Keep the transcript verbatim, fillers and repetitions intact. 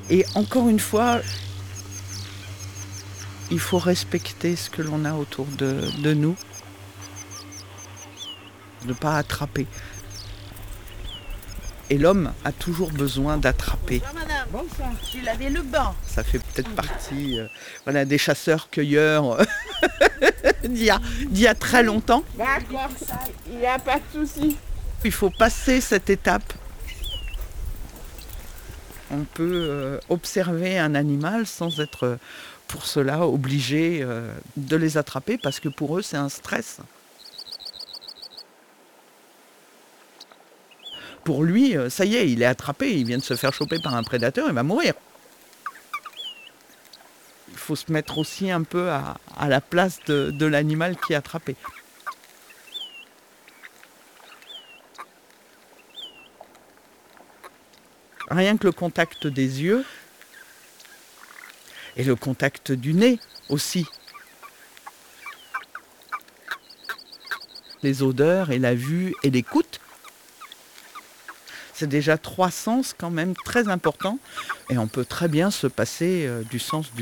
Et encore une fois, il faut respecter ce que l'on a autour de, de nous. Ne pas attraper. Et l'homme a toujours besoin d'attraper. Bonsoir madame. Bonsoir. J'ai lavé le bain. Ça fait peut-être partie euh, voilà, des chasseurs-cueilleurs d'il y a, d'il y a très longtemps. D'accord, il n'y a pas de souci. Il faut passer cette étape. On peut euh, observer un animal sans être euh, pour cela obligé euh, de les attraper parce que pour eux c'est un stress. Pour lui, euh, ça y est, il est attrapé, il vient de se faire choper par un prédateur, il va mourir. Il faut se mettre aussi un peu à, à la place de, de l'animal qui est attrapé. Rien que le contact des yeux et le contact du nez aussi. Les odeurs et la vue et l'écoute. C'est déjà trois sens quand même très importants et on peut très bien se passer euh, du sens du